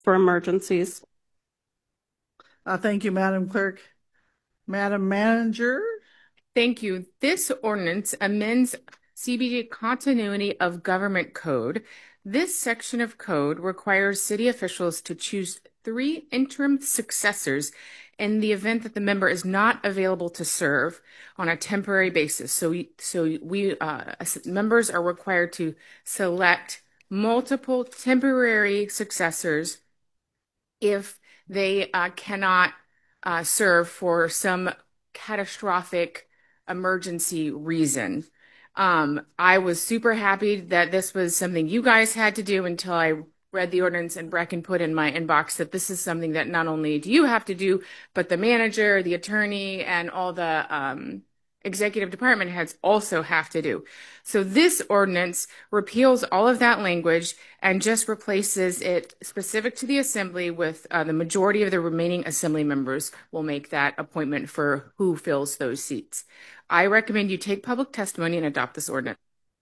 for emergencies. Thank you, Madam Clerk. Madam Manager? Thank you. This ordinance amends CBG Continuity of Government Code. This section of code requires city officials to choose 3 interim successors in the event that the member is not available to serve on a temporary basis. So we members are required to select multiple temporary successors if they cannot serve for some catastrophic emergency reason. I was super happy that this was something you guys had to do until I read the ordinance and Brecken put in my inbox that this is something that not only do you have to do, but the manager, the attorney, and all the executive department heads also have to do. So this ordinance repeals all of that language and just replaces it specific to the assembly with the majority of the remaining assembly members will make that appointment for who fills those seats. I recommend you take public testimony and adopt this ordinance.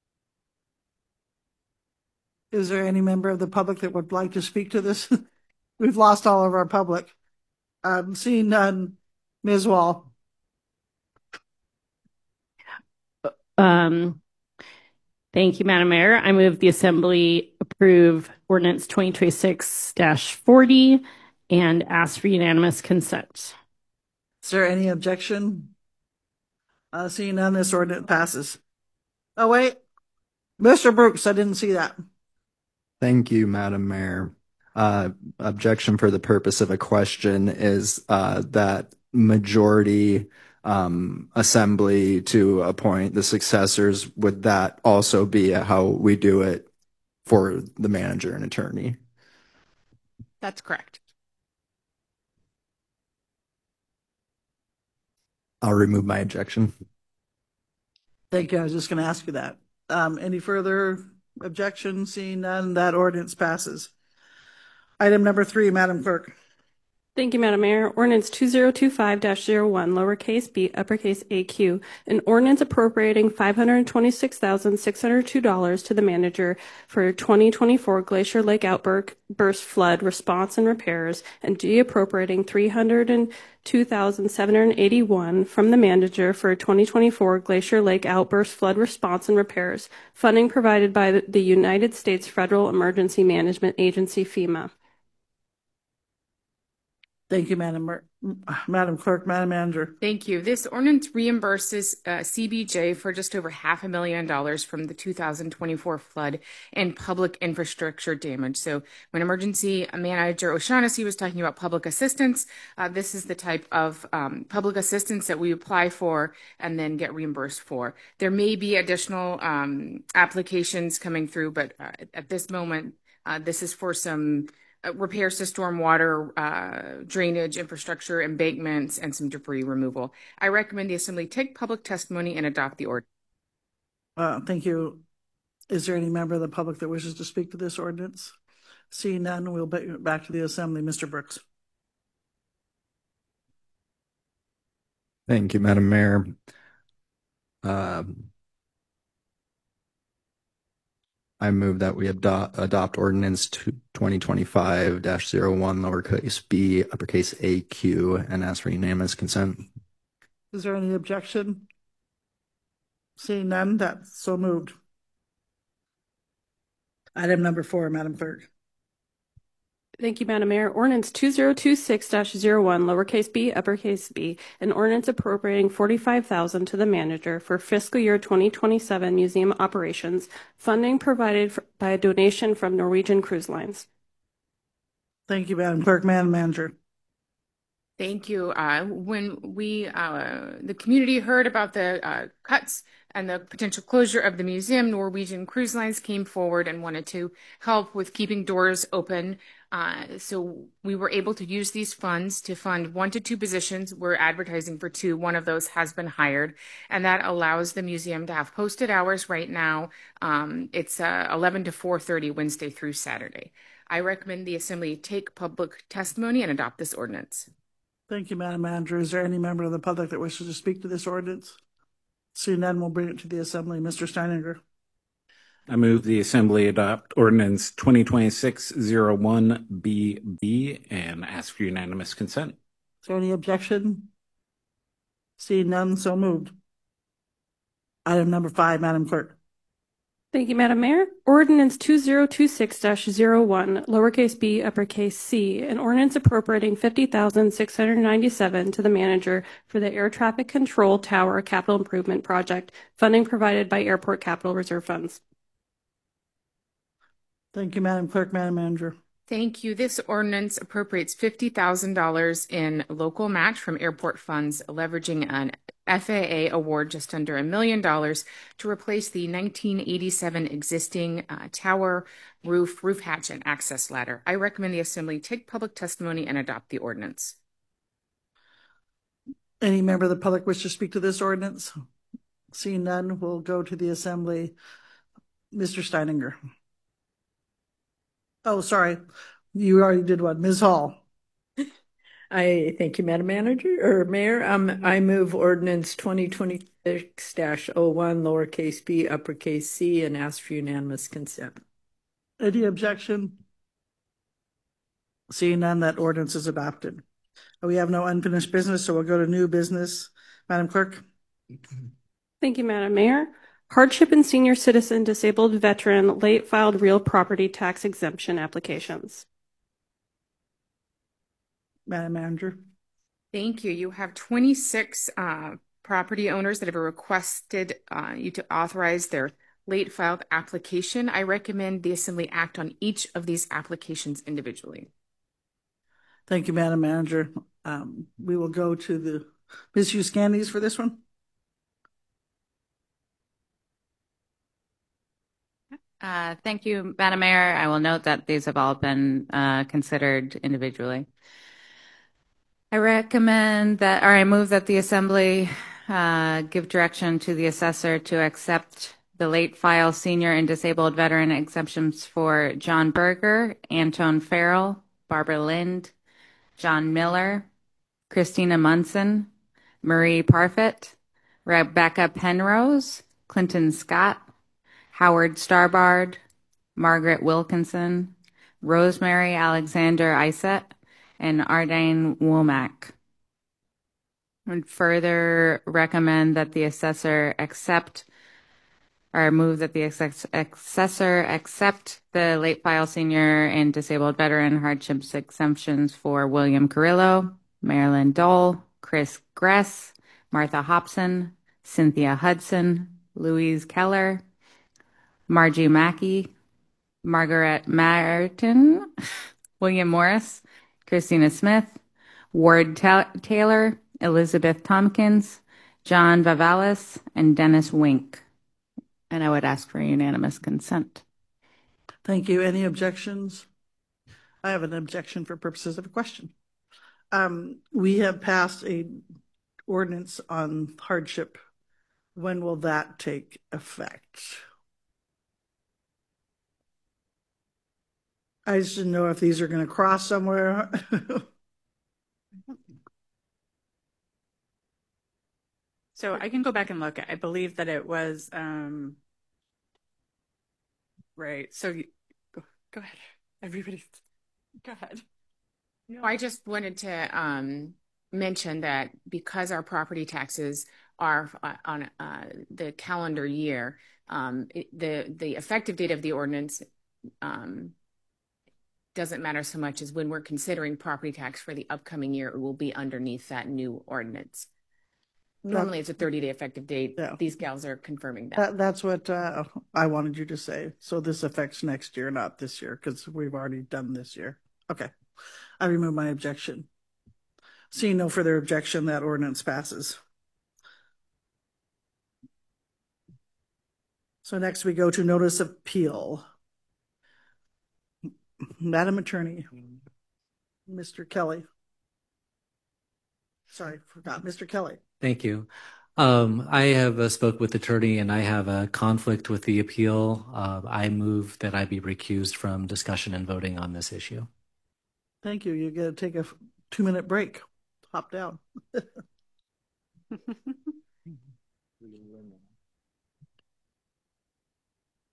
Is there any member of the public that would like to speak to this? We've lost all of our public. Seeing none, Ms. Wall. Thank you, Madam Mayor. I move the Assembly approve Ordinance 2026-40 and ask for unanimous consent. Is there any objection? Seeing none, this ordinance passes. Oh, wait. Mr. Brooks, I didn't see that. Thank you, Madam Mayor. Objection for the purpose of a question is that majority assembly to appoint the successors. Would that also be how we do it for the manager and attorney? That's correct. I'll remove my objection. Thank you. I was just going to ask you that. Any further objections? Seeing none, that ordinance passes. Item number 3, Madam Clerk. Thank you, Madam Mayor. Ordinance 2025-01, lowercase b, uppercase AQ, an ordinance appropriating $526,602 to the manager for 2024 Glacier Lake outburst flood response and repairs, and de-appropriating $302,781 from the manager for 2024 Glacier Lake outburst flood response and repairs, funding provided by the United States Federal Emergency Management Agency, FEMA. Thank you, Madam Clerk. Madam Manager. Thank you. This ordinance reimburses CBJ for just over $500,000 from the 2024 flood and public infrastructure damage. So when Emergency Manager O'Shaughnessy was talking about public assistance, this is the type of public assistance that we apply for and then get reimbursed for. There may be additional applications coming through, but at this moment, this is for some repairs to stormwater, drainage, infrastructure, embankments, and some debris removal. I recommend the Assembly take public testimony and adopt the ordinance. Thank you. Is there any member of the public that wishes to speak to this ordinance? Seeing none, we'll back to the Assembly. Mr. Brooks. Thank you, Madam Mayor. I move that we adopt ordinance 2025-01, lowercase b, uppercase AQ, and ask for unanimous consent. Is there any objection? Seeing none, that's so moved. Item number 4, Madam Clerk. Thank you, Madam Mayor. Ordinance 2026-01, lowercase b, uppercase b, an ordinance appropriating $45,000 to the manager for fiscal year 2027 museum operations, funding provided by a donation from Norwegian Cruise Lines. Thank you, Madam Clerk. Madam Manager. Thank you. When the community heard about the cuts and the potential closure of the museum, Norwegian Cruise Lines came forward and wanted to help with keeping doors open. So we were able to use these funds to fund 1 to 2 positions. We're advertising for 2. One of those has been hired, and that allows the museum to have posted hours right now. It's 11 to 4:30 Wednesday through Saturday. I recommend the Assembly take public testimony and adopt this ordinance. Thank you, Madam Manager. Is there any member of the public that wishes to speak to this ordinance? Seeing none, we'll bring it to the Assembly. Mr. Steininger. I move the Assembly adopt ordinance 2026-01BB and ask for unanimous consent. Is there any objection? Seeing none, so moved. Item number 5, Madam Clerk. Thank you, Madam Mayor. Ordinance 2026-01, lowercase b, uppercase c, an ordinance appropriating $50,697 to the manager for the Air Traffic Control Tower Capital Improvement Project, funding provided by Airport Capital Reserve Funds. Thank you, Madam Clerk. Madam Manager. Thank you. This ordinance appropriates $50,000 in local match from airport funds, leveraging an FAA award just under $1 million to replace the 1987 existing tower roof hatch, and access ladder. I recommend the Assembly take public testimony and adopt the ordinance. Any member of the public wish to speak to this ordinance? Seeing none, we'll go to the Assembly. Mr. Steininger. Oh, sorry. You already did one. Ms. Hall. I thank you, Madam Manager or Mayor. I move ordinance 2026-01, lowercase b, uppercase c, and ask for unanimous consent. Any objection? Seeing none, that ordinance is adopted. We have no unfinished business, so we'll go to new business. Madam Clerk. Thank you, Madam Mayor. Hardship and senior citizen, disabled veteran, late filed real property tax exemption applications. Madam Manager. Thank you. You have 26 property owners that have requested you to authorize their late filed application. I recommend the Assembly act on each of these applications individually. Thank you, Madam Manager. We will go to the Ms. Hughes-Candies for this one. Thank you, Madam Mayor. I will note that these have all been considered individually. I recommend that, or I move that the Assembly give direction to the assessor to accept the late file senior and disabled veteran exemptions for John Berger, Anton Farrell, Barbara Lind, John Miller, Christina Munson, Marie Parfit, Rebecca Penrose, Clinton Scott, Howard Starbard, Margaret Wilkinson, Rosemary Alexander Isett, and Ardane Womack. And further recommend that the assessor accept, or move that the assessor accept the late file senior and disabled veteran hardships exemptions for William Carrillo, Marilyn Dole, Chris Gress, Martha Hobson, Cynthia Hudson, Louise Keller, Margie Mackey, Margaret Martin, William Morris, Christina Smith, Ward Taylor, Elizabeth Tompkins, John Vavalis, and Dennis Wink. And I would ask for unanimous consent. Thank you. Any objections? I have an objection for purposes of a question. We have passed a ordinance on hardship. When will that take effect? I just didn't know if these are going to cross somewhere. So I can go back and look. I believe that it was right. So go ahead. Everybody, go ahead. No, I just wanted to mention that because our property taxes are on the calendar year, the effective date of the ordinance doesn't matter so much as when we're considering property tax for the upcoming year, it will be underneath that new ordinance. Normally, it's a 30-day effective date. Yeah. These gals are confirming that. That's what I wanted you to say. So this affects next year, not this year, because we've already done this year. Okay. I remove my objection. Seeing no further objection, that ordinance passes. So next we go to notice of appeal. Madam Attorney, Mr. Kelly. Sorry, forgot. Mr. Kelly. Thank you. I have spoke with the attorney and I have a conflict with the appeal. I move that I be recused from discussion and voting on this issue. Thank you. You get to take a 2-minute break. Hop down.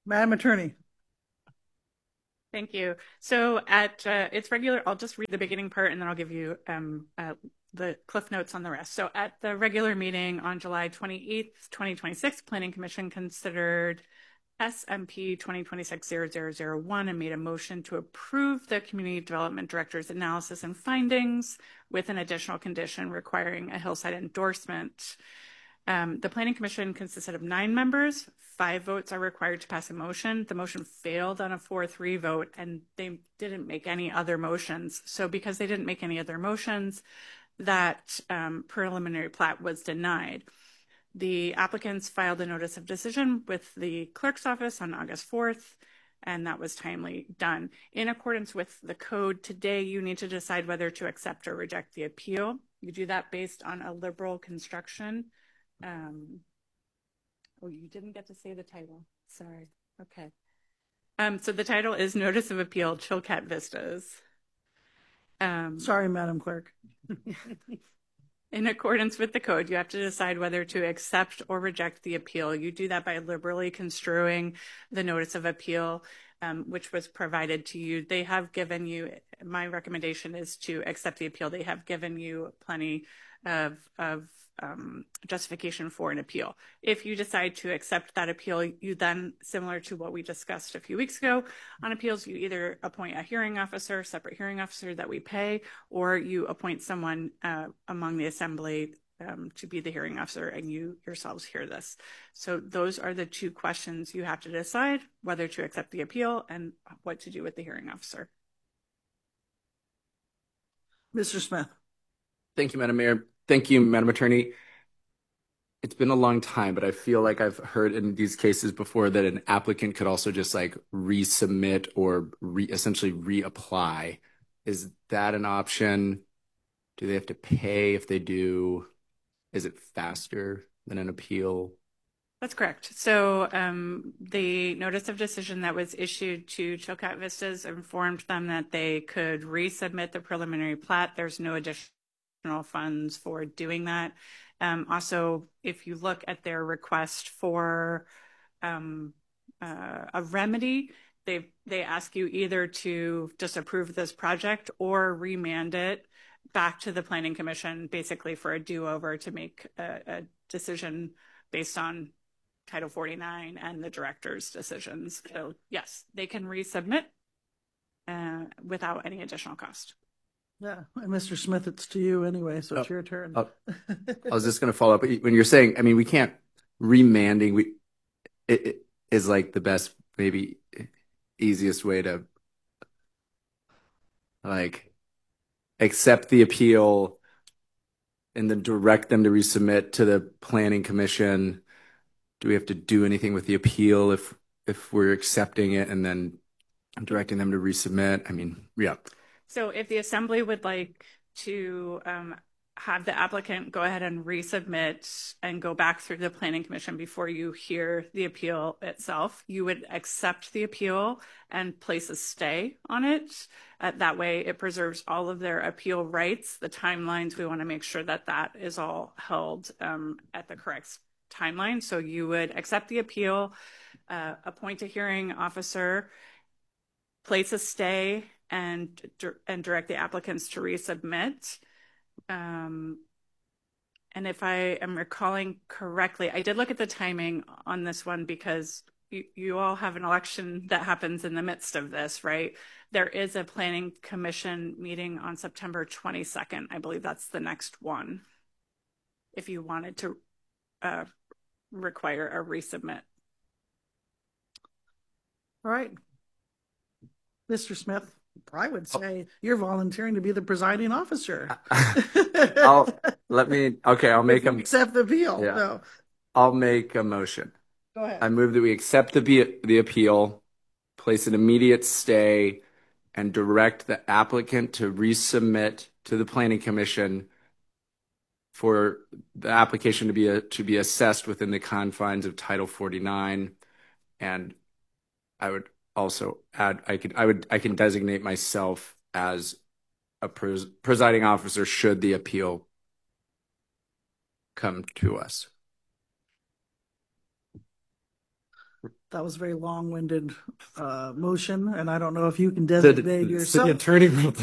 Madam Attorney. Thank you. So at its regular, I'll just read the beginning part and then I'll give you the cliff notes on the rest. So at the regular meeting on July 28th, 2026, Planning Commission considered SMP 2026-0001 and made a motion to approve the Community Development Director's analysis and findings with an additional condition requiring a hillside endorsement. The Planning Commission consisted of 9 members. 5 votes are required to pass a motion. The motion failed on a 4-3 vote, and they didn't make any other motions. So because they didn't make any other motions, that preliminary plat was denied. The applicants filed a notice of decision with the clerk's office on August 4th, and that was timely done. In accordance with the code, today you need to decide whether to accept or reject the appeal. You do that based on a liberal construction. Oh, you didn't get to say the title. Sorry. Okay. So the title is Notice of Appeal, Chilkat Vistas. Sorry, Madam Clerk. In accordance with the code, you have to decide whether to accept or reject the appeal. You do that by liberally construing the notice of appeal, which was provided to you. They have given you, my recommendation is to accept the appeal. They have given you plenty of justification for an appeal. If you decide to accept that appeal, you then, similar to what we discussed a few weeks ago, on appeals, you either appoint a hearing officer, separate hearing officer that we pay, or you appoint someone among the assembly to be the hearing officer, and you yourselves hear this. So those are the 2 questions you have to decide, whether to accept the appeal and what to do with the hearing officer. Mr. Smith. Thank you, Madam Mayor. Thank you, Madam Attorney. It's been a long time, but I feel like I've heard in these cases before that an applicant could also just like resubmit or essentially reapply. Is that an option? Do they have to pay if they do? Is it faster than an appeal? That's correct. So the notice of decision that was issued to Chilkat Vistas informed them that they could resubmit the preliminary plat. There's no additional funds for doing that. Also, if you look at their request for a remedy, they ask you either to just approve this project or remand it back to the Planning Commission, basically for a do-over to make a decision based on Title 49 and the director's decisions. So yes, they can resubmit without any additional cost. Yeah, and Mr. Smith, it's to you anyway, so it's your turn. I was just going to follow up. When you're saying, I mean, we can't remanding, it is like the best, maybe easiest way to like accept the appeal and then direct them to resubmit to the Planning Commission. Do we have to do anything with the appeal if we're accepting it and then directing them to resubmit? I mean, yeah. So if the assembly would like to have the applicant go ahead and resubmit and go back through the Planning Commission before you hear the appeal itself, you would accept the appeal and place a stay on it. That way it preserves all of their appeal rights, the timelines. We want to make sure that that is all held at the correct timeline. So you would accept the appeal, appoint a hearing officer, place a stay, and direct the applicants to resubmit. And if I am recalling correctly, I did look at the timing on this one because you all have an election that happens in the midst of this, right? There is a Planning Commission meeting on September 22nd. I believe that's the next one. If you wanted to require a resubmit. All right. Mr. Smith, I would say you're volunteering to be the presiding officer. I'll make them accept the appeal. Yeah. No. I'll make a motion. Go ahead. I move that we accept the appeal, place an immediate stay, and direct the applicant to resubmit to the Planning Commission for the application to be assessed within the confines of Title 49. And I would also add, I can designate myself as a presiding officer should the appeal come to us. That was a very long-winded motion, and I don't know if you can The designate city yourself. attorney wrote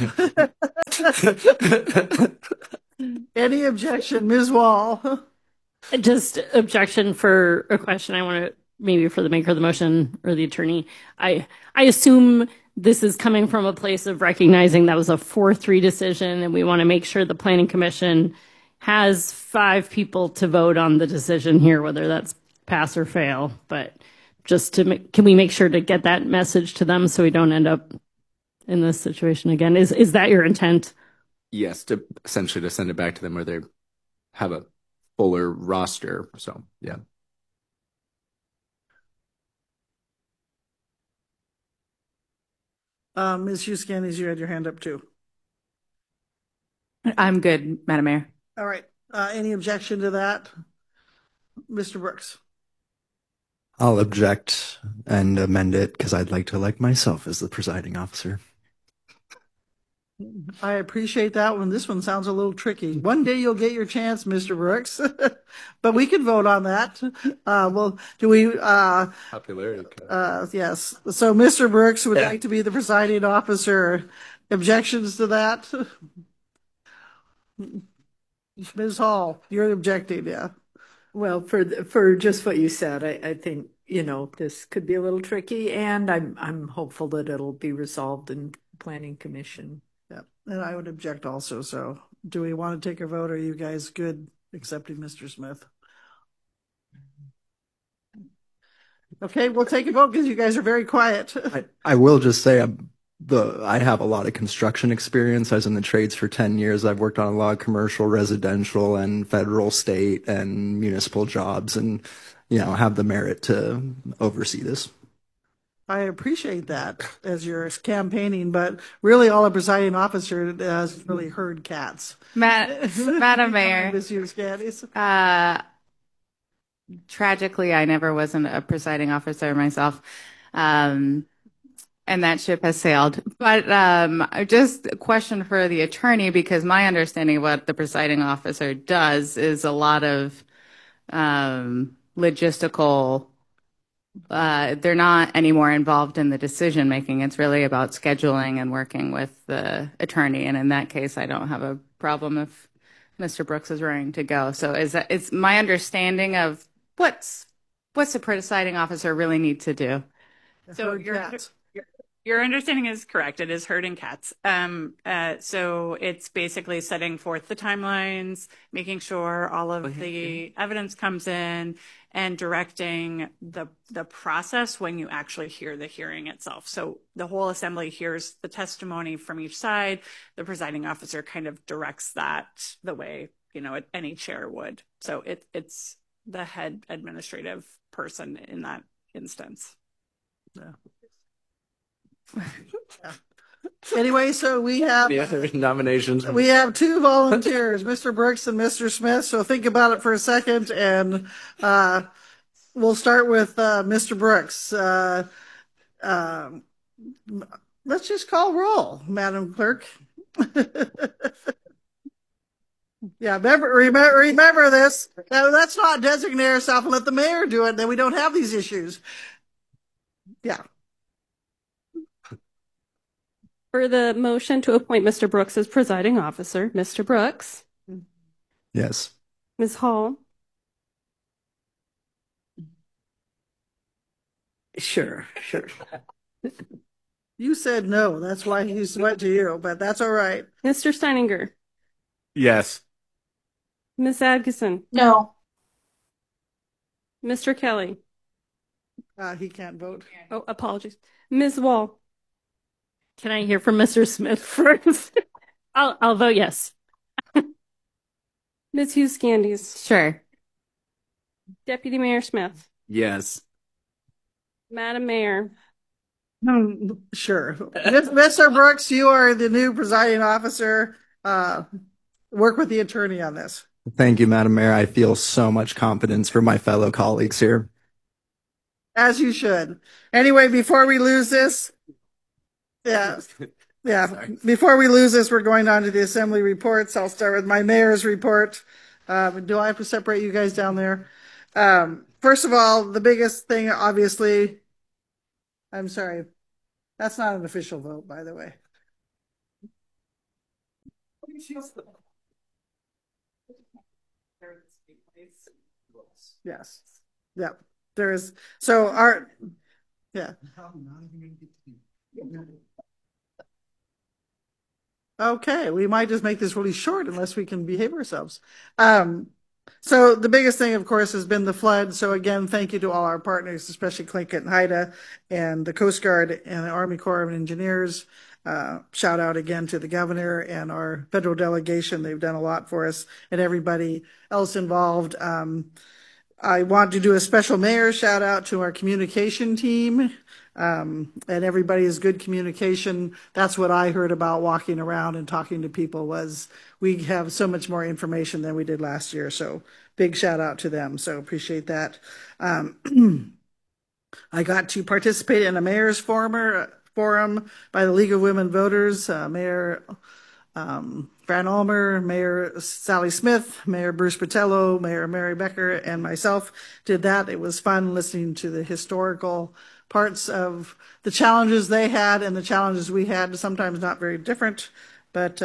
that. Any objection, Ms. Wall? Just objection for a question. I want to maybe for the maker of the motion or the attorney. I assume this is coming from a place of recognizing that was a 4-3 decision, and we want to make sure the planning commission has 5 people to vote on the decision here, whether that's pass or fail. But just to can we make sure to get that message to them so we don't end up in this situation again? Is that your intent? Yes, to essentially to send it back to them where they have a fuller roster. So yeah. Ms. Hughes-Candies, you had your hand up too. I'm good, Madam Mayor. All right. Any objection to that? Mr. Brooks? I'll object and amend it because I'd like to elect myself as the presiding officer. I appreciate that one. This one sounds a little tricky. One day you'll get your chance, Mr. Brooks, but we can vote on that. Well, do we? Popularity. Yes. So Mr. Brooks would like to be the presiding officer. Objections to that? Ms. Hall, you're objecting, yeah. Well, for just what you said, I think, this could be a little tricky, and I'm hopeful that it'll be resolved in Planning Commission. Yeah, and I would object also. So do we want to take a vote? Are you guys good accepting Mr. Smith? Okay, we'll take a vote because you guys are very quiet. I will just say I have a lot of construction experience. I was in the trades for 10 years. I've worked on a lot of commercial, residential, and federal, state, and municipal jobs, and have the merit to oversee this. I appreciate that as you're campaigning, but really all a presiding officer does is really herd cats. Madam Mayor, Ms. Hughes-Candies. tragically, I never was a presiding officer myself. And that ship has sailed. But just a question for the attorney, because my understanding of what the presiding officer does is a lot of logistical. They're not anymore involved in the decision making. It's really about scheduling and working with the attorney. And in that case, I don't have a problem if Mr. Brooks is raring to go. So it's my understanding of what's the presiding officer really need to do. So your understanding is correct. It is herding cats. So it's basically setting forth the timelines, making sure all of the evidence comes in, and directing the process when you actually hear the hearing itself. So the whole assembly hears the testimony from each side. The presiding officer kind of directs that the way, any chair would. So it's the head administrative person in that instance. Yeah. Anyway, so we have nominations. We have 2 volunteers, Mr. Brooks and Mr. Smith. So think about it for a second, and we'll start with Mr. Brooks. Let's just call roll, Madam Clerk. Yeah, remember this. Let's not designate ourselves and let the mayor do it. Then we don't have these issues. Yeah. For the motion to appoint Mr. Brooks as presiding officer, Mr. Brooks? Yes. Ms. Hall? Sure. You said no. That's why he went to you, but that's all right. Mr. Steininger? Yes. Ms. Adkisson? No. Mr. Kelly? He can't vote. Oh, apologies. Ms. Wall? Can I hear from Mr. Smith first? I'll vote yes. Ms. Hughes-Candies? Sure. Deputy Mayor Smith? Yes. Madam Mayor? Sure. Mr. Brooks, you are the new presiding officer. Work with the attorney on this. Thank you, Madam Mayor. I feel so much confidence for my fellow colleagues here. As you should. Anyway, before we lose this, before we lose this, we're going on to the assembly reports. I'll start with my mayor's report. Do I have to separate you guys down there? first of all, the biggest thing, obviously, I'm sorry, that's not an official vote, by the way. Yes. Yep. There is. So our, yeah. Okay, we might just make this really short unless we can behave ourselves. So the biggest thing, of course, has been the flood. So again, thank you to all our partners, especially Tlingit and Haida and the Coast Guard and the Army Corps of Engineers. Shout out again to the governor and our federal delegation. They've done a lot for us and everybody else involved. I want to do a special mayor shout out to our communication team. And everybody's good communication. That's what I heard about walking around and talking to people was we have so much more information than we did last year. So big shout out to them. So appreciate that. I got to participate in a mayor's forum by the League of Women Voters, Mayor Fran Ulmer, Mayor Sally Smith, Mayor Bruce Patello, Mayor Mary Becker, and myself did that. It was fun listening to the historical parts of the challenges they had and the challenges we had, sometimes not very different, but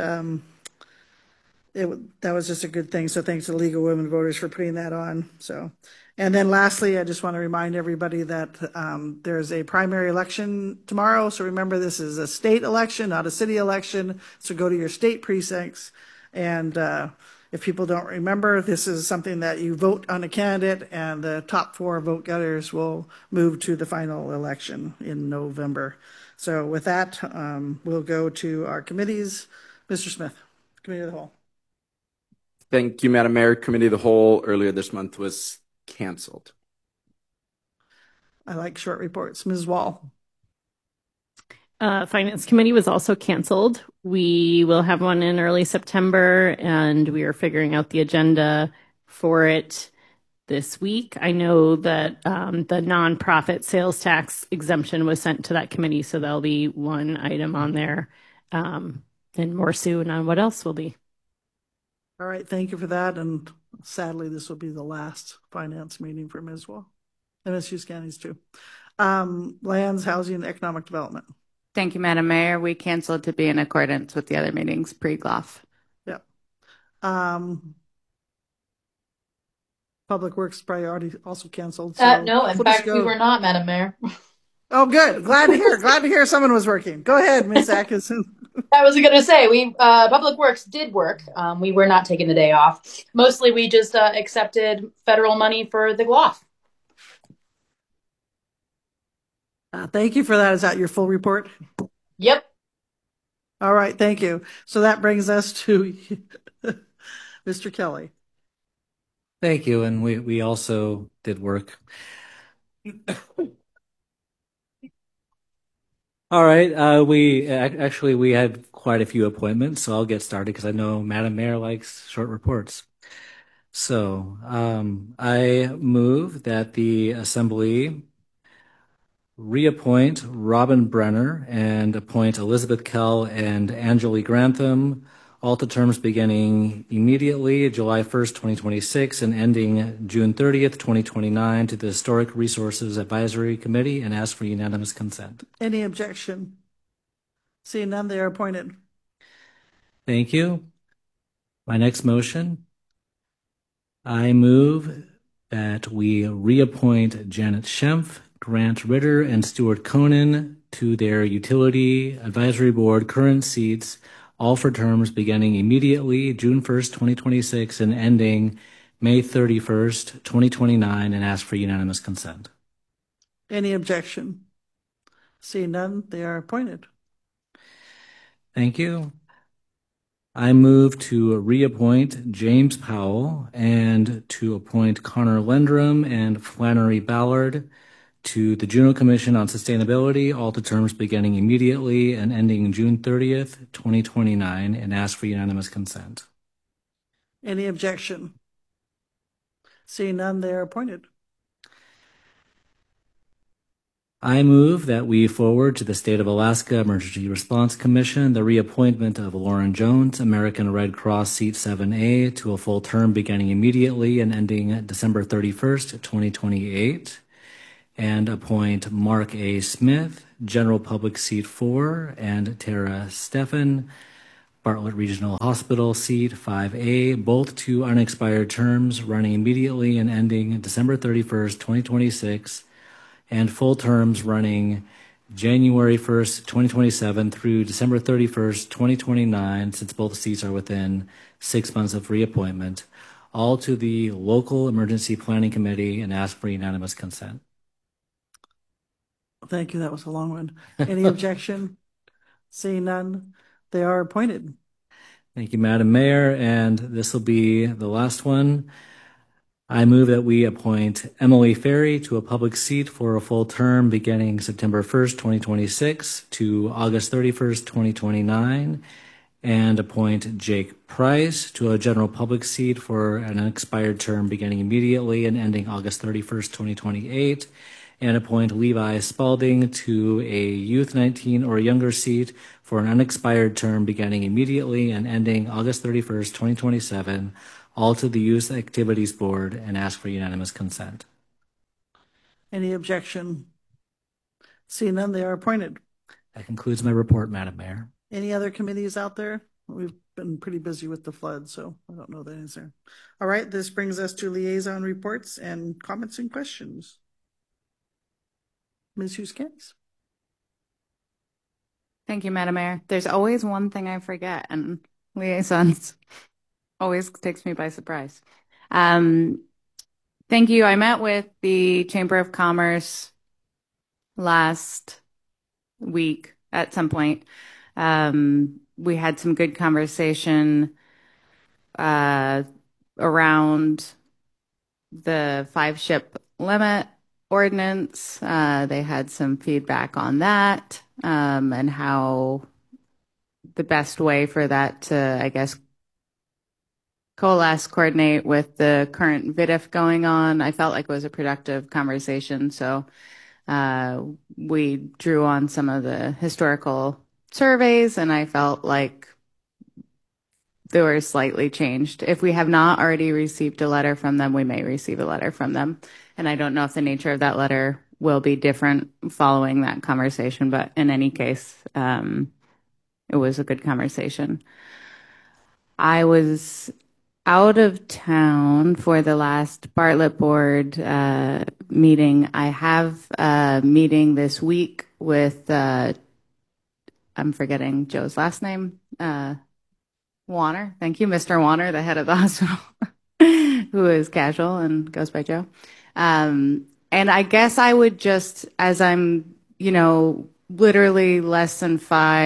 that was just a good thing. So thanks to the League of Women Voters for putting that on. So, and then lastly, I just want to remind everybody that there's a primary election tomorrow. So remember, this is a state election, not a city election. So go to your state precincts. And if people don't remember, this is something that you vote on a candidate and the top 4 vote getters will move to the final election in November. So with that, we'll go to our committees. Mr. Smith, Committee of the Whole. Thank you, Madam Mayor. Committee of the Whole earlier this month was canceled. I like short reports. Ms. Wall. Finance Committee was also canceled. We will have one in early September, and we are figuring out the agenda for it this week. I know that the nonprofit sales tax exemption was sent to that committee, so there'll be one item on there, and more soon on what else will be. All right, thank you for that. And sadly, this will be the last finance meeting for Ms. Wall. And Ms. Hughes too. Lands, Housing, and Economic Development. Thank you, Madam Mayor. We canceled to be in accordance with the other meetings pre-GLOF. Yep. Public Works priority also canceled. So no, in fact, we were not, Madam Mayor. Oh, good. Glad to hear. Glad to hear someone was working. Go ahead, Ms. Atkinson. I was going to say, Public Works did work. We were not taking the day off. Mostly we just accepted federal money for the GLOF. Thank you for that. Is that your full report? Yep. All right. Thank you. So that brings us to Mr. Kelly. Thank you. And we also did work. All right. We had quite a few appointments, so I'll get started because I know Madam Mayor likes short reports. So I move that the Assembly reappoint Robin Brenner and appoint Elizabeth Kell and Angeli Grantham, all to terms beginning immediately July 1st, 2026 and ending June 30th, 2029 to the Historic Resources Advisory Committee and ask for unanimous consent. Any objection? Seeing none, they are appointed. Thank you. My next motion, I move that we reappoint Janet Schempf, Grant Ritter, and Stuart Conan to their Utility Advisory Board current seats, all for terms beginning immediately June 1st, 2026 and ending May 31st, 2029 and ask for unanimous consent. Any objection? Seeing none, they are appointed. Thank you. I move to reappoint James Powell and to appoint Connor Lendrum and Flannery Ballard to the Juneau Commission on Sustainability, all to terms beginning immediately and ending June 30th, 2029, and ask for unanimous consent. Any objection? Seeing none, they are appointed. I move that we forward to the State of Alaska Emergency Response Commission the reappointment of Lauren Jones, American Red Cross Seat 7A, to a full term beginning immediately and ending December 31st, 2028, and appoint Mark A. Smith, General Public Seat 4, and Tara Steffen, Bartlett Regional Hospital Seat 5A, both to unexpired terms running immediately and ending December 31st, 2026, and full terms running January 1st, 2027 through December 31st, 2029, since both seats are within 6 months of reappointment, all to the Local Emergency Planning Committee, and ask for unanimous consent. Thank you. That was a long one. Any objection? Seeing none, they are appointed. Thank you, Madam Mayor, and this will be the last one. I move that we appoint Emily Ferry to a public seat for a full term beginning September 1st, 2026 to August 31st, 2029, and appoint Jake Price to a general public seat for an unexpired term beginning immediately and ending August 31st, 2028, and appoint Levi Spalding to a youth 19 or younger seat for an unexpired term beginning immediately and ending August 31st, 2027, all to the Youth Activities Board, and ask for unanimous consent. Any objection? Seeing none, they are appointed. That concludes my report, Madam Mayor. Any other committees out there? We've been pretty busy with the flood, so I don't know the answer. All right, this brings us to liaison reports and comments and questions. Ms. Hughes-Case. Thank you, Madam Mayor. There's always one thing I forget, and liaisons always takes me by surprise. Thank you. I met with the Chamber of Commerce last week at some point. We had some good conversation around the 5-ship limit ordinance. They had some feedback on that, and how the best way for that to, I guess, coalesce, coordinate with the current VIDIF going on. I felt like it was a productive conversation. So we drew on some of the historical surveys, and I felt like they were slightly changed. If we have not already received a letter from them, we may receive a letter from them. And I don't know if the nature of that letter will be different following that conversation, but in any case, it was a good conversation. I was out of town for the last Bartlett Board meeting. I have a meeting this week with, I'm forgetting Joe's last name, Warner. Thank you, Mr. Warner, the head of the hospital, who is casual and goes by Joe. And I guess I would just, as I'm, literally less than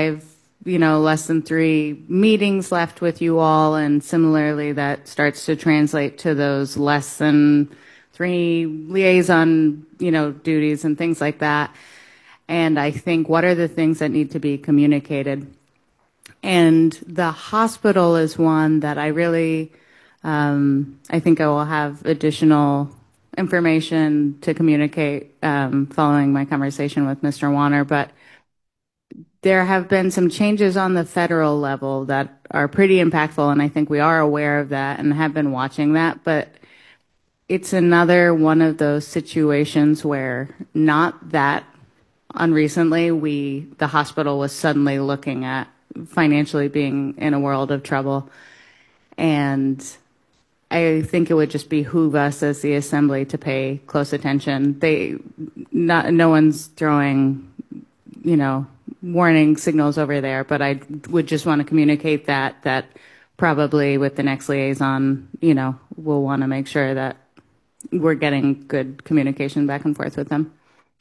3 meetings left with you all, and similarly that starts to translate to those less than 3 liaison, duties and things like that. And I think, what are the things that need to be communicated? And the hospital is one that I really, I think I will have additional information to communicate following my conversation with Mr. Warner, but there have been some changes on the federal level that are pretty impactful, and I think we are aware of that and have been watching that, but it's another one of those situations where not that unrecently the hospital was suddenly looking at financially being in a world of trouble, and I think it would just behoove us as the Assembly to pay close attention. No one's throwing, warning signals over there, but I would just want to communicate that probably with the next liaison, we'll want to make sure that we're getting good communication back and forth with them.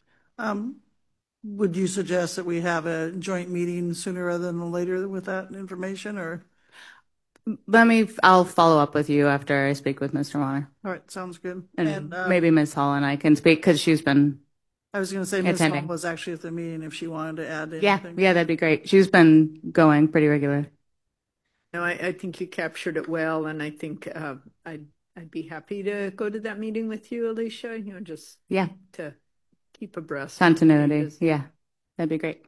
Would you suggest that we have a joint meeting sooner rather than later with that information, or? I'll follow up with you after I speak with Mr. Warner. All right, sounds good. And maybe Ms. Hall and I can speak, because she's been I was going to say Ms. attending. Hall was actually at the meeting if she wanted to add anything. Yeah, that'd be great. She's been going pretty regular. No, I think you captured it well, and I think I'd be happy to go to that meeting with you, Alicia. Just to keep abreast. Continuity. Yeah, that'd be great.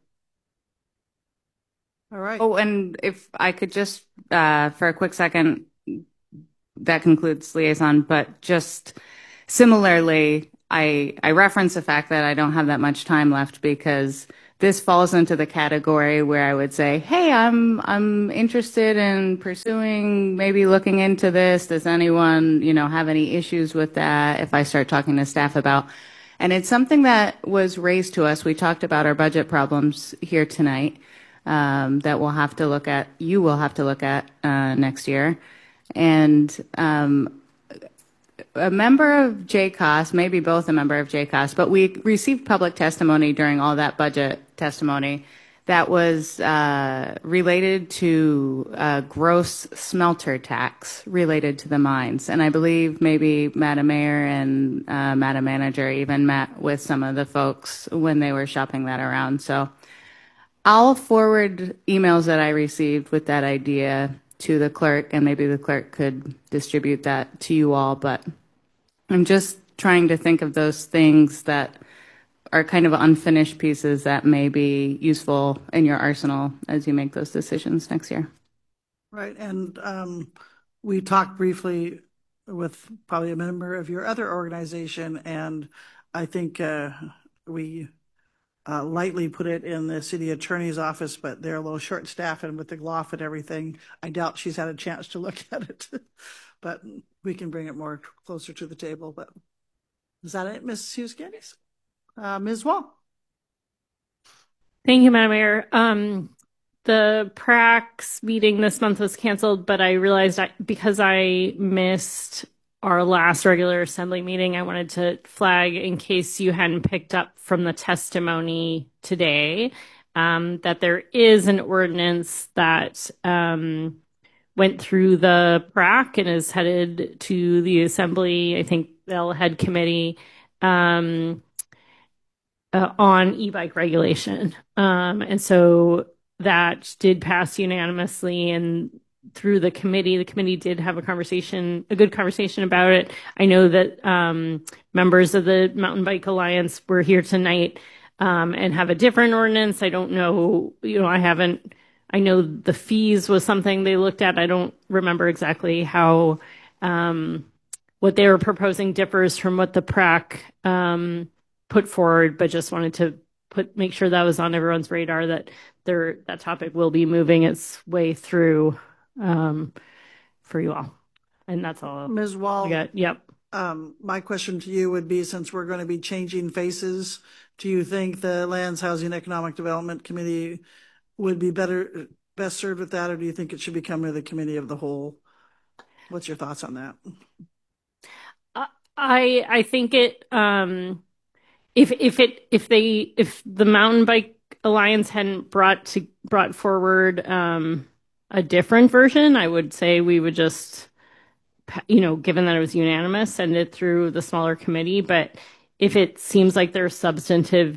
All right. Oh, and if I could just, for a quick second, that concludes liaison, but just similarly, I reference the fact that I don't have that much time left because this falls into the category where I would say, hey, I'm interested in pursuing, maybe looking into this. Does anyone, have any issues with that if I start talking to staff about? And it's something that was raised to us. We talked about our budget problems here tonight, that we'll have to look at, you will have to look at next year. And a member of JCOS, maybe both a member of JCOS, but we received public testimony during all that budget testimony that was related to gross smelter tax related to the mines. And I believe maybe Madam Mayor and Madam Manager even met with some of the folks when they were shopping that around. So I'll forward emails that I received with that idea to the clerk, and maybe the clerk could distribute that to you all. But I'm just trying to think of those things that are kind of unfinished pieces that may be useful in your arsenal as you make those decisions next year. Right. And we talked briefly with probably a member of your other organization, and I think we lightly put it in the city attorney's office, but they're a little short-staffed, and with the GLOF and everything, I doubt she's had a chance to look at it. But we can bring it more closer to the table. But is that it, Ms. Hughes-Candies? Ms. Wall. Thank you, Madam Mayor. The PRACS meeting this month was canceled, but I realized because I missed our last regular assembly meeting, I wanted to flag, in case you hadn't picked up from the testimony today, that there is an ordinance that went through the PRAC and is headed to the Assembly, I think they'll head committee, on e-bike regulation. And so that did pass unanimously, and through the committee did have a good conversation about it. I know that members of the Mountain Bike Alliance were here tonight and have a different ordinance. I don't know, I know the fees was something they looked at. I don't remember exactly how what they were proposing differs from what the PRAC put forward, but just wanted to make sure that was on everyone's radar, that that topic will be moving its way through for you all. And that's all. Ms. Wall. Yep. My question to you would be, since we're going to be changing faces, do you think the Lands, Housing, Economic Development Committee would be best served with that, or do you think it should become the committee of the whole? What's your thoughts on that? I think it if the Mountain Bike Alliance hadn't brought forward a different version, I would say we would just, given that it was unanimous, send it through the smaller committee. But if it seems like there's substantive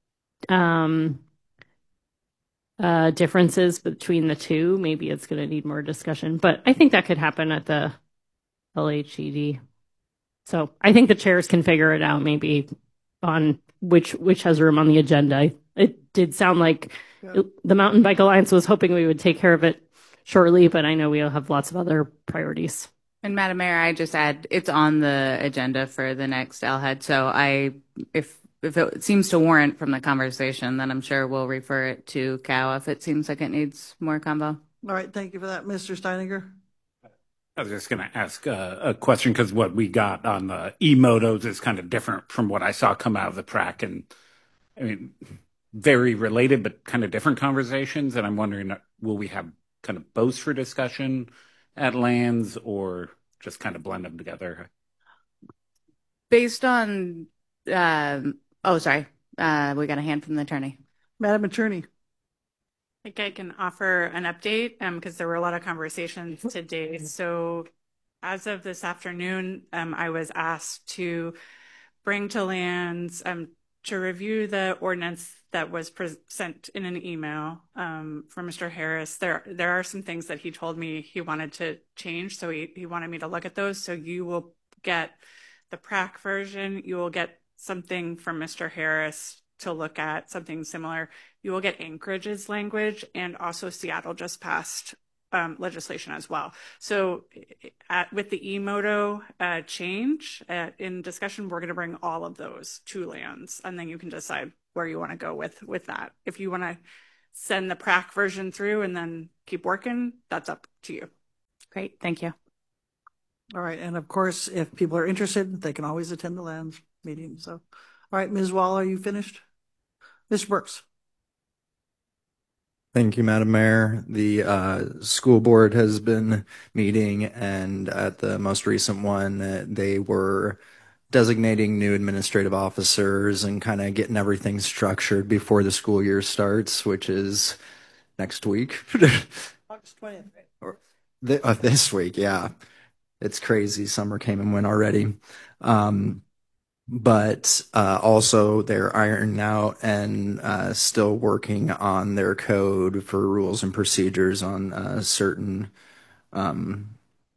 differences between the two, maybe it's going to need more discussion. But I think that could happen at the LHED. So I think the chairs can figure it out, maybe on which has room on the agenda. It did sound like the Mountain Bike Alliance was hoping we would take care of it shortly, but I know we'll have lots of other priorities. And Madam Mayor, I just add, it's on the agenda for the next LHED. So if it seems to warrant from the conversation, then I'm sure we'll refer it to COW if it seems like it needs more combo. All right, thank you for that, Mr. Steininger. I was just going to ask a question, because what we got on the e-motos is kind of different from what I saw come out of the PRAC, and I mean, very related, but kind of different conversations. And I'm wondering, will we have kind of both for discussion at Lands, or just kind of blend them together? Based on, we got a hand from the attorney. Madam Attorney. I think I can offer an update because there were a lot of conversations today. So as of this afternoon, I was asked to bring to Lands to review the ordinance that was sent in an email from Mr. Harris. There are some things that he told me he wanted to change, so he wanted me to look at those. So you will get the PRAC version, you will get something from Mr. Harris to look at, something similar. You will get Anchorage's language, and also Seattle just passed legislation as well. So with the EMOTO change in discussion, we're going to bring all of those to lands, and then you can decide where you want to go with that. If you want to send the PRAC version through and then keep working, that's up to you. Great, thank you. All right. And of course, if people are interested, they can always attend the lands meeting. So, all right, Ms. Wall, are you finished? Mr. Brooks. Thank you, Madam Mayor. The school board has been meeting, and at the most recent one, they were designating new administrative officers and kind of getting everything structured before the school year starts, which is next week. August 20th. Or this week, yeah. It's crazy. Summer came and went already. But also they're ironing out and still working on their code for rules and procedures on certain on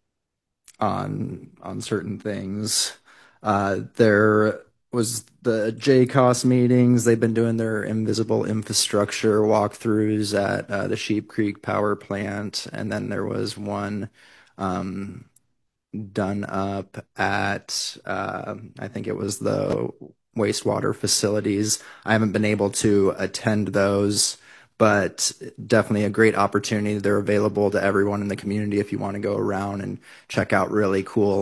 certain things. There was the JCOS meetings. They've been doing their invisible infrastructure walkthroughs at the Sheep Creek Power Plant, and then there was one done up at I think it was the wastewater facilities. I haven't been able to attend those, but definitely a great opportunity. They're available to everyone in the community if you want to go around and check out really cool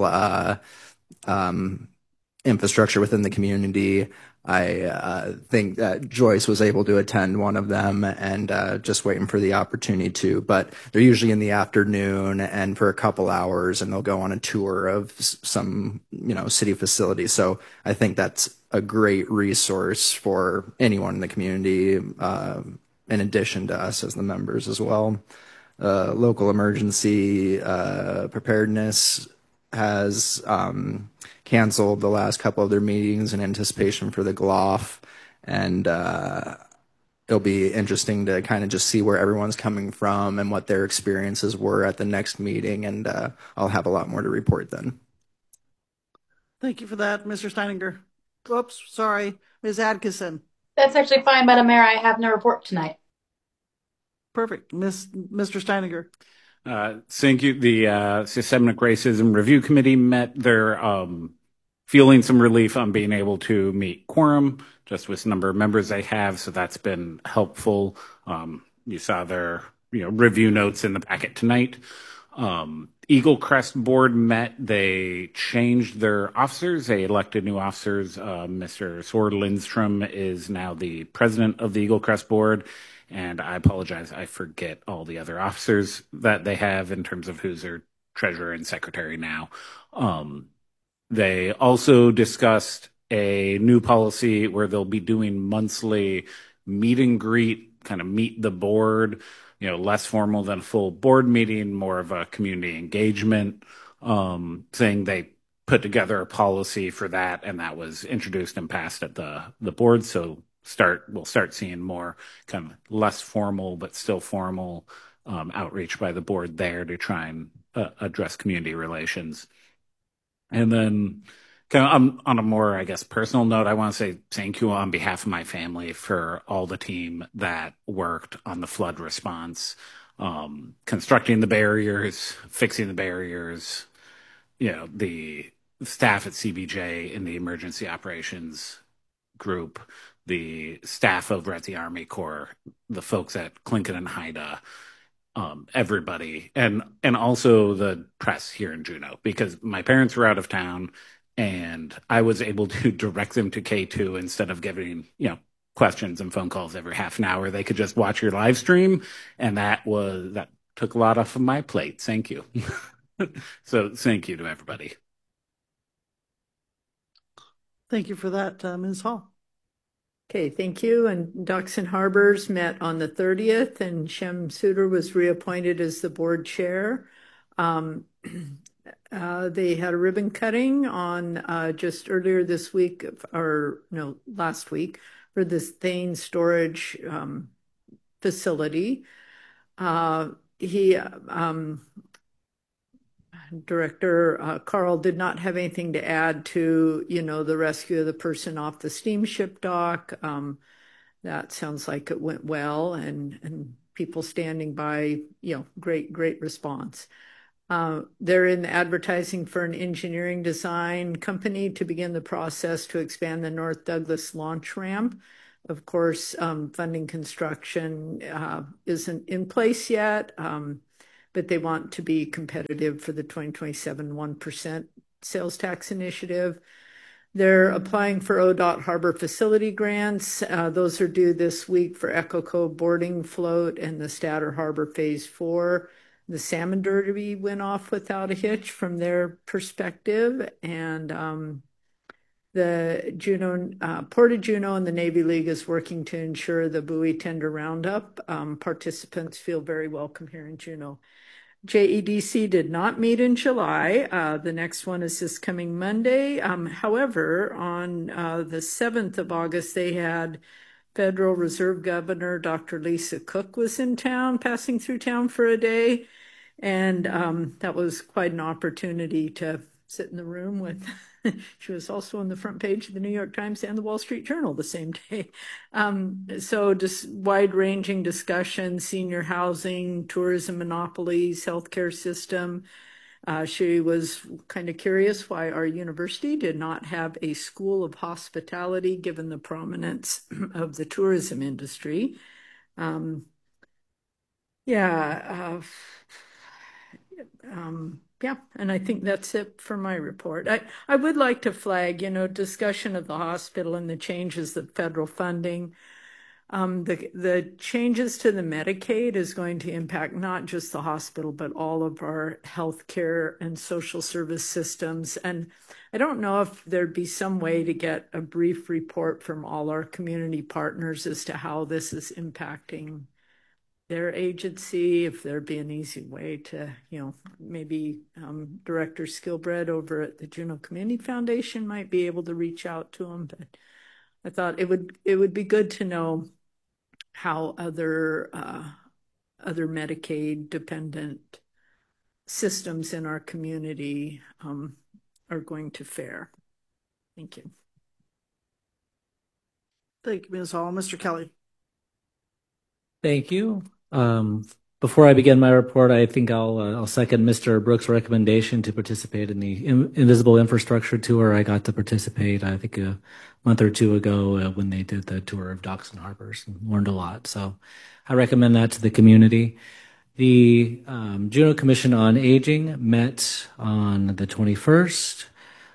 infrastructure within the community. I think that Joyce was able to attend one of them, and just waiting for the opportunity to. But they're usually in the afternoon and for a couple hours, and they'll go on a tour of some, city facilities. So I think that's a great resource for anyone in the community, in addition to us as the members as well. Local emergency preparedness has canceled the last couple of their meetings in anticipation for the GLOF, and it'll be interesting to kind of just see where everyone's coming from and what their experiences were at the next meeting, and I'll have a lot more to report then. Thank you for that, Mr. Steininger. Oops, sorry, Ms. Adkisson. That's actually fine, Madam Mayor. I have no report tonight. Perfect, Mr. Steininger. Thank you. The Systemic Racism Review Committee met. They're feeling some relief on being able to meet quorum, just with the number of members they have, so that's been helpful. You saw their review notes in the packet tonight. Eagle Crest Board met. They changed their officers. They elected new officers. Mr. Sword Lindstrom is now the president of the Eagle Crest Board. And I apologize, I forget all the other officers that they have in terms of who's their treasurer and secretary now. They also discussed a new policy where they'll be doing monthly meet and greet, kind of meet the board, less formal than a full board meeting, more of a community engagement thing. They put together a policy for that, and that was introduced and passed at the board. So we'll start seeing more kind of less formal but still formal outreach by the board there to try and address community relations. And then kind of on a more, I guess, personal note, I want to say thank you on behalf of my family for all the team that worked on the flood response, constructing the barriers, fixing the barriers, the staff at CBJ in the emergency operations group, the staff over at the Army Corps, the folks at Clinton and Haida, everybody, and also the press here in Juneau, because my parents were out of town and I was able to direct them to K2 instead of giving, questions and phone calls every half an hour. They could just watch your live stream, and that took a lot off of my plate. Thank you. So thank you to everybody. Thank you for that, Ms. Hall. Okay, thank you. And Ducks and Harbors met on the 30th, and Shem Suter was reappointed as the board chair. They had a ribbon cutting on just earlier this week, last week, for the Thane storage facility. Director Carl did not have anything to add to, the rescue of the person off the steamship dock. That sounds like it went well, and people standing by, great response. They're in advertising for an engineering design company to begin the process to expand the North Douglas launch ramp. Of course, funding construction isn't in place yet, but they want to be competitive for the 2027 1% sales tax initiative. They're applying for ODOT harbor facility grants. Those are due this week for Echo Cove boarding float and the Statter Harbor Phase 4. The salmon derby went off without a hitch from their perspective, and the Port of Juneau and the Navy League is working to ensure the buoy tender roundup. Participants feel very welcome here in Juneau. JEDC did not meet in July. The next one is this coming Monday. However, on the 7th of August, they had Federal Reserve Governor Dr. Lisa Cook was in town, passing through town for a day. And that was quite an opportunity to sit in the room with, she was also on the front page of the New York Times and the Wall Street Journal the same day. So just wide-ranging discussion, senior housing, tourism monopolies, healthcare system. She was kind of curious why our university did not have a school of hospitality, given the prominence of the tourism industry. And I think that's it for my report. I would like to flag, discussion of the hospital and the changes of federal funding. The changes to the Medicaid is going to impact not just the hospital, but all of our healthcare and social service systems. And I don't know if there'd be some way to get a brief report from all our community partners as to how this is impacting their agency, if there'd be an easy way to, maybe Director Skilbred over at the Juneau Community Foundation might be able to reach out to them. But I thought it would be good to know how other Medicaid dependent systems in our community are going to fare. Thank you. Thank you, Ms. Hall. Mr. Kelly. Thank you. Before I begin my report, I think I'll second Mr. Brooks' recommendation to participate in the Invisible Infrastructure Tour. I got to participate, I think, a month or two ago when they did the tour of docks and harbors, and learned a lot. So I recommend that to the community. The Juneau Commission on Aging met on the 21st.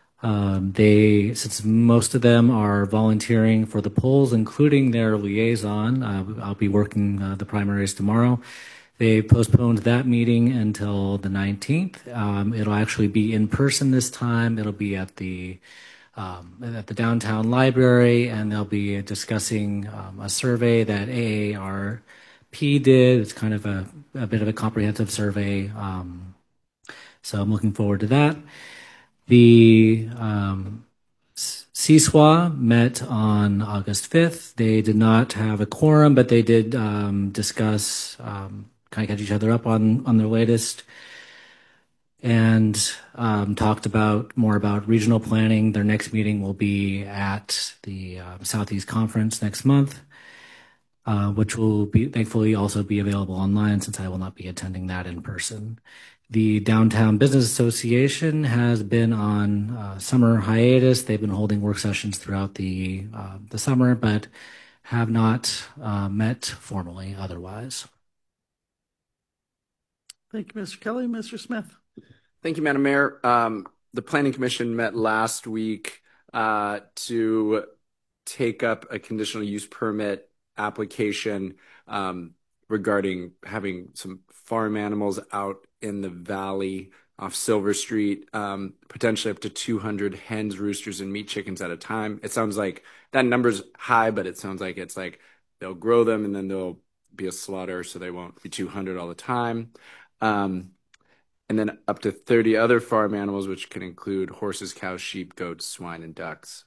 Since most of them are volunteering for the polls, including their liaison, I'll be working the primaries tomorrow. They postponed that meeting until the 19th. It'll actually be in person this time. It'll be at the downtown library, and they'll be discussing a survey that AARP did. It's kind of a bit of a comprehensive survey. So I'm looking forward to that. The CSWA met on August 5th. They did not have a quorum, but they did discuss, kind of catch each other up on their latest, and talked more about regional planning. Their next meeting will be at the Southeast Conference next month, which will thankfully also be available online, since I will not be attending that in person. The Downtown Business Association has been on summer hiatus. They've been holding work sessions throughout the summer, but have not met formally otherwise. Thank you, Mr. Kelly. Mr. Smith. Thank you, Madam Mayor. The Planning Commission met last week to take up a conditional use permit application regarding having some farm animals out in the valley off Silver Street, potentially up to 200 hens, roosters, and meat chickens at a time. It sounds like that number's high, but it sounds like it's like they'll grow them and then there'll be a slaughter, so they won't be 200 all the time. And then up to 30 other farm animals, which can include horses, cows, sheep, goats, swine, and ducks.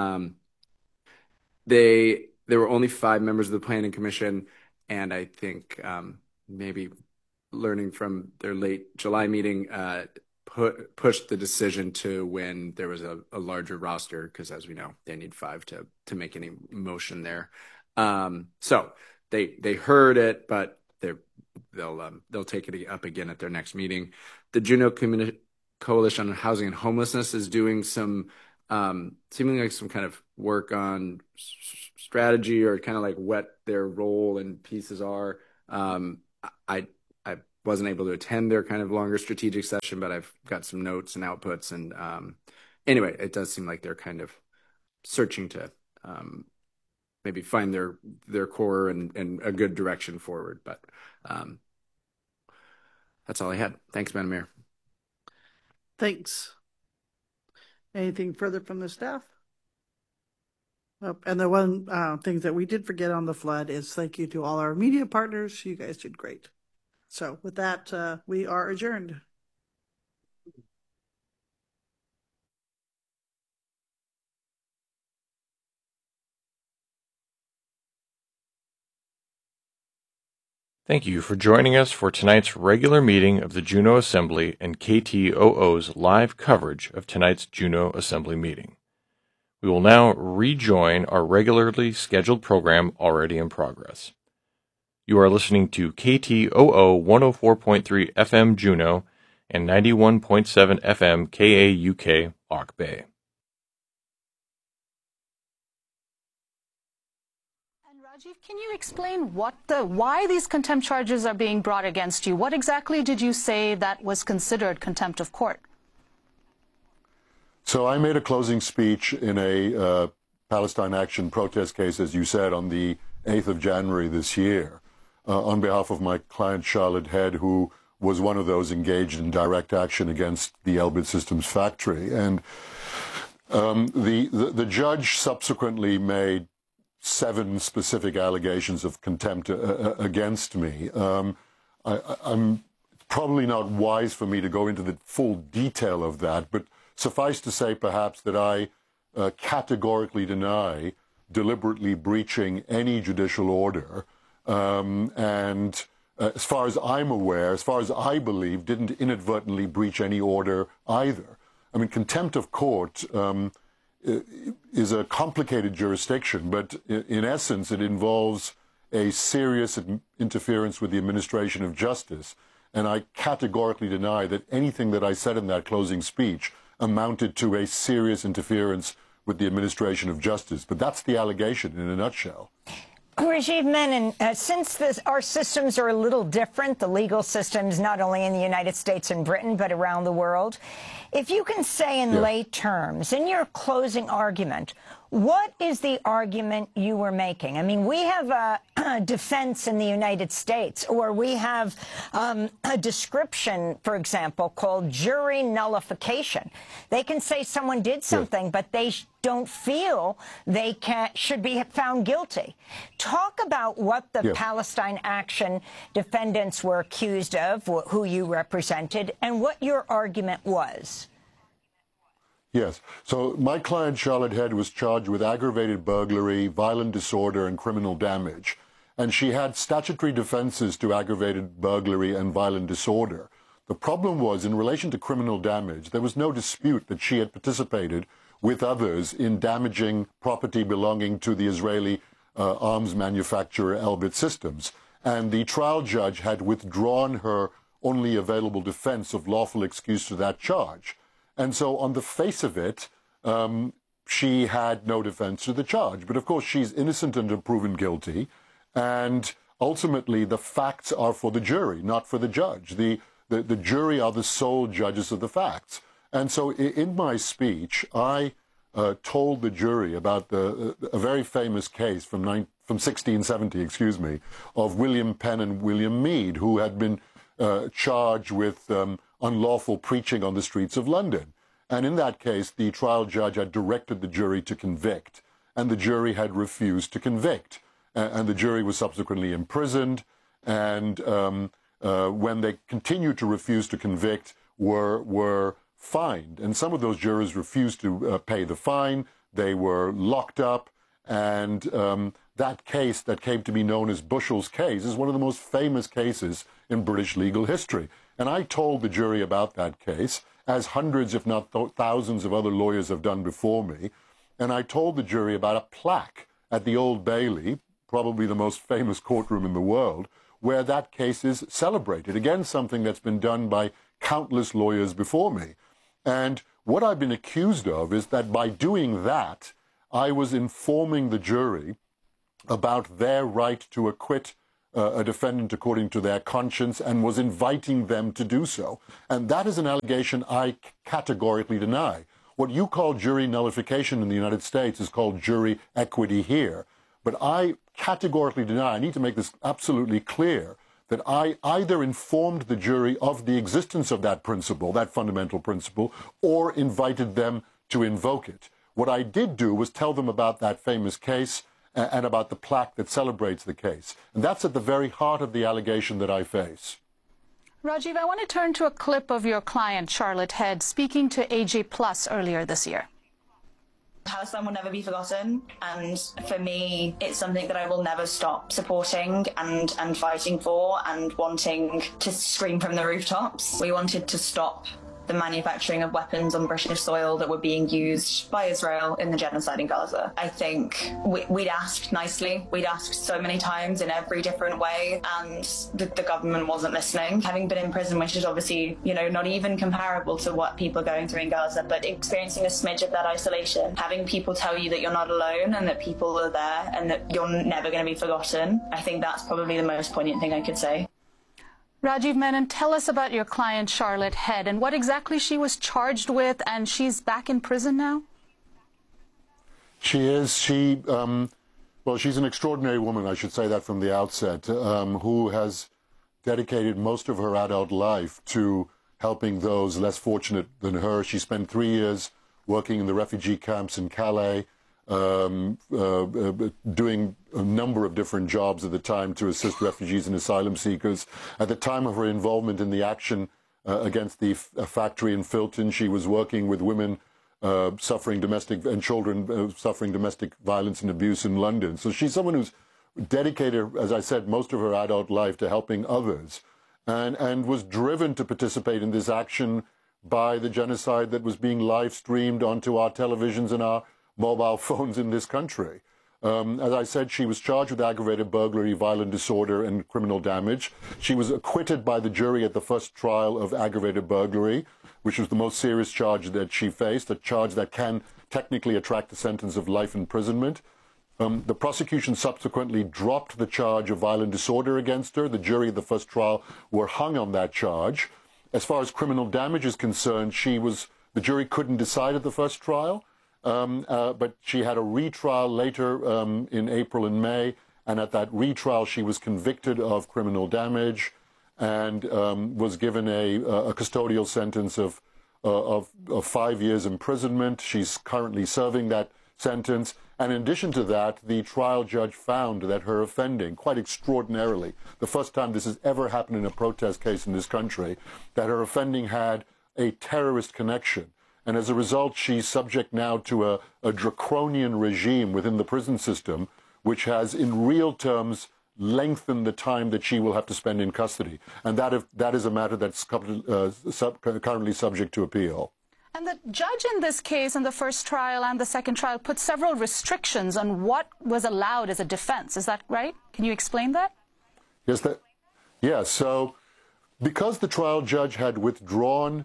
There were only 5 members of the Planning Commission, and I think maybe learning from their late July meeting, pushed the decision to when there was a larger roster, because as we know, they need 5 to make any motion there. So they heard it, but they'll take it up again at their next meeting. The Juneau Coalition on Housing and Homelessness is doing some seemingly like some kind of work on strategy, or kind of like what their role and pieces are. I wasn't able to attend their kind of longer strategic session, but I've got some notes and outputs. And anyway, it does seem like they're kind of searching to maybe find their core and a good direction forward. But that's all I had. Thanks, Madam Mayor. Thanks. Anything further from the staff? And the one thing that we did forget on the flood is thank you to all our media partners. You guys did great. So with that, we are adjourned. Thank you for joining us for tonight's regular meeting of the Juneau Assembly and KTOO's live coverage of tonight's Juneau Assembly meeting. We will now rejoin our regularly scheduled program already in progress. You are listening to KTOO 104.3 FM Juneau and 91.7 FM KAUK Auk Bay. And Rajiv, can you explain why these contempt charges are being brought against you? What exactly did you say that was considered contempt of court? So I made a closing speech in a Palestine Action protest case, as you said, on the 8th of January this year, on behalf of my client Charlotte Head, who was one of those engaged in direct action against the Elbit Systems factory. And the judge subsequently made 7 specific allegations of contempt against me. I'm probably not wise for me to go into the full detail of that, but suffice to say perhaps that I categorically deny deliberately breaching any judicial order, and as far as I'm aware, as far as I believe, didn't inadvertently breach any order either. I mean, contempt of court is a complicated jurisdiction, but in essence it involves a serious interference with the administration of justice, and I categorically deny that anything that I said in that closing speech amounted to a serious interference with the administration of justice. But that's the allegation in a nutshell. Rajiv Menon, since our systems are a little different, the legal systems not only in the United States and Britain, but around the world, if you can say in lay terms, in your closing argument, what is the argument you were making? I mean, we have a defense in the United States, or we have a description, for example, called jury nullification. They can say someone did something, but they don't feel they should be found guilty. Talk about what the Palestine Action defendants were accused of, who you represented, and what your argument was. Yes. So my client, Charlotte Head, was charged with aggravated burglary, violent disorder, and criminal damage. And she had statutory defenses to aggravated burglary and violent disorder. The problem was, in relation to criminal damage, there was no dispute that she had participated with others in damaging property belonging to the Israeli arms manufacturer Elbit Systems. And the trial judge had withdrawn her only available defense of lawful excuse to that charge. And so on the face of it, she had no defense to the charge. But of course, she's innocent until proven guilty. And ultimately, the facts are for the jury, not for the judge. The jury are the sole judges of the facts. And so in my speech, I told the jury about a very famous case from 1670, of William Penn and William Mead, who had been charged with unlawful preaching on the streets of London. And in that case, the trial judge had directed the jury to convict, and the jury had refused to convict. And the jury was subsequently imprisoned, and when they continued to refuse to convict, were fined. And some of those jurors refused to pay the fine. They were locked up, and that case that came to be known as Bushell's case is one of the most famous cases in British legal history. And I told the jury about that case, as hundreds, if not thousands of other lawyers have done before me. And I told the jury about a plaque at the Old Bailey, probably the most famous courtroom in the world, where that case is celebrated. Again, something that's been done by countless lawyers before me. And what I've been accused of is that by doing that, I was informing the jury about their right to acquit a defendant according to their conscience and was inviting them to do so. And that is an allegation I categorically deny. What you call jury nullification in the United States is called jury equity here. But I categorically deny, I need to make this absolutely clear, that I either informed the jury of the existence of that principle, that fundamental principle, or invited them to invoke it. What I did do was tell them about that famous case and about the plaque that celebrates the case. And that's at the very heart of the allegation that I face. Rajiv, I want to turn to a clip of your client, Charlotte Head, speaking to AJ Plus earlier this year. Palestine will never be forgotten, and for me, it's something that I will never stop supporting and fighting for and wanting to scream from the rooftops. We wanted to stop the manufacturing of weapons on British soil that were being used by Israel in the genocide in Gaza. I think we'd asked nicely, we'd asked so many times in every different way, and the government wasn't listening. Having been in prison, which is obviously, not even comparable to what people are going through in Gaza, but experiencing a smidge of that isolation, having people tell you that you're not alone and that people are there and that you're never going to be forgotten, I think that's probably the most poignant thing I could say. Rajiv Menon, tell us about your client, Charlotte Head, and what exactly she was charged with, and she's back in prison now? She is. She's an extraordinary woman, I should say that from the outset, who has dedicated most of her adult life to helping those less fortunate than her. She spent 3 years working in the refugee camps in Calais, doing a number of different jobs at the time to assist refugees and asylum seekers. At the time of her involvement in the action against the factory in Filton, she was working with women suffering domestic and children suffering domestic violence and abuse in London. So she's someone who's dedicated, as I said, most of her adult life to helping others, and was driven to participate in this action by the genocide that was being live streamed onto our televisions and our mobile phones in this country. As I said, she was charged with aggravated burglary, violent disorder, and criminal damage. She was acquitted by the jury at the first trial of aggravated burglary, which was the most serious charge that she faced, a charge that can technically attract a sentence of life imprisonment. The prosecution subsequently dropped the charge of violent disorder against her. The jury at the first trial were hung on that charge. As far as criminal damage is concerned, the jury couldn't decide at the first trial. But she had a retrial later in April and May, and at that retrial she was convicted of criminal damage and was given a custodial sentence of 5 years imprisonment. She's currently serving that sentence. And in addition to that, the trial judge found that her offending, quite extraordinarily, the first time this has ever happened in a protest case in this country, that her offending had a terrorist connection. And as a result, she's subject now to a draconian regime within the prison system, which has, in real terms, lengthened the time that she will have to spend in custody. And that is a matter that's currently subject to appeal. And the judge in this case, in the first trial and the second trial, put several restrictions on what was allowed as a defense. Is that right? Can you explain that? Yes. So because the trial judge had withdrawn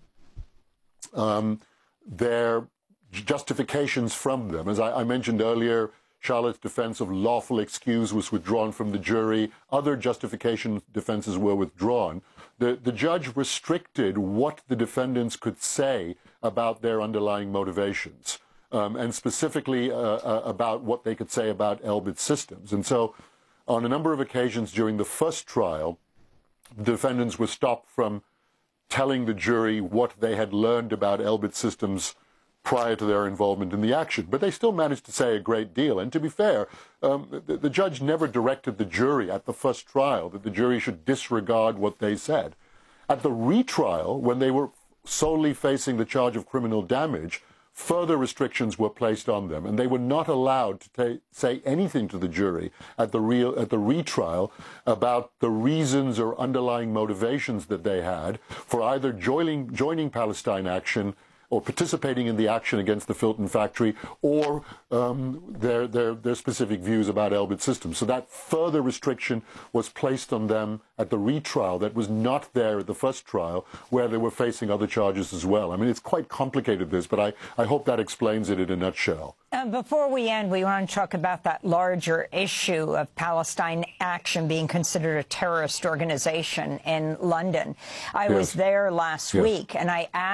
their justifications from them. As I mentioned earlier, Charlotte's defense of lawful excuse was withdrawn from the jury. Other justification defenses were withdrawn. The judge restricted what the defendants could say about their underlying motivations, and specifically about what they could say about Elbit Systems. And so on a number of occasions during the first trial, the defendants were stopped from telling the jury what they had learned about Elbit Systems prior to their involvement in the action. But they still managed to say a great deal. And to be fair, the judge never directed the jury at the first trial that the jury should disregard what they said. At the retrial, when they were solely facing the charge of criminal damage, further restrictions were placed on them, and they were not allowed to say anything to the jury at the retrial about the reasons or underlying motivations that they had for either joining Palestine Action or participating in the action against the Filton factory, or their specific views about Elbit Systems. So that further restriction was placed on them at the retrial that was not there at the first trial, where they were facing other charges as well. I mean, it's quite complicated, this, but I hope that explains it in a nutshell. Before we end, we want to talk about that larger issue of Palestine Action being considered a terrorist organization in London. I was there last week, and I asked